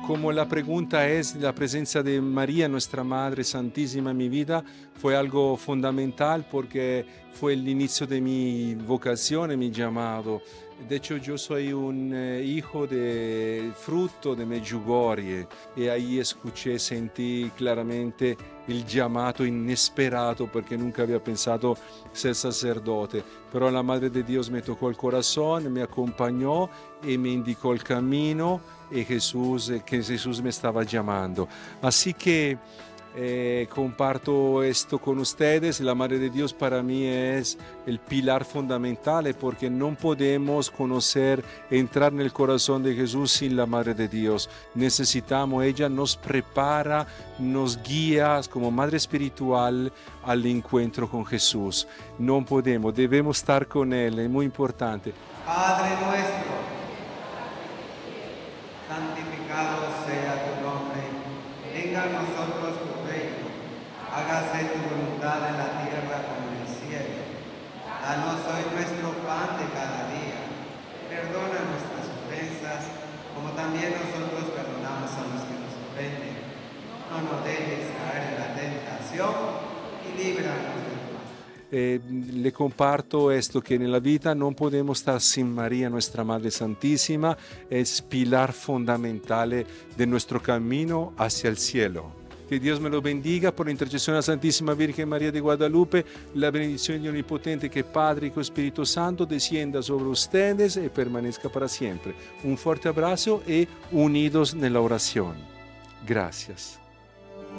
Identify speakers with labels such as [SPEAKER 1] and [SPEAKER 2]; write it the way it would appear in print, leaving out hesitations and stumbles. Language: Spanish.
[SPEAKER 1] como la pregunta es, la presencia de María, nuestra Madre Santísima en mi vida, fue algo fundamental porque fue el inicio de mi vocación, mi llamado. De hecho, yo soy un hijo de fruto de Medjugorje y ahí escuché, sentí claramente el llamado inesperado porque nunca había pensado ser sacerdote. Pero la Madre de Dios me tocó el corazón, me acompañó y me indicó el camino y que Jesús me estaba llamando. Así que comparto esto con ustedes. La Madre de Dios para mí es el pilar fundamental porque no podemos conocer, entrar en el corazón de Jesús sin la Madre de Dios. Necesitamos, ella nos prepara, nos guía como Madre espiritual al encuentro con Jesús. No podemos, debemos estar con Él, es muy importante.
[SPEAKER 2] Padre nuestro, santificado sea tu nombre, venga a nosotros tu reino, hágase tu voluntad en la tierra como en el cielo. Danos hoy nuestro pan de cada día, perdona nuestras ofensas, como también nosotros perdonamos a los que nos ofenden. No nos dejes caer en la tentación y líbranos del mal.
[SPEAKER 1] Le comparto esto, que en la vida no podemos estar sin María, nuestra Madre Santísima, es pilar fundamental de nuestro camino hacia el cielo. Que Dios me lo bendiga por la intercesión de la Santísima Virgen María de Guadalupe, la bendición de Omnipotente que Padre y Espíritu Santo descienda sobre ustedes y permanezca para siempre. Un fuerte abrazo y unidos en la oración. Gracias.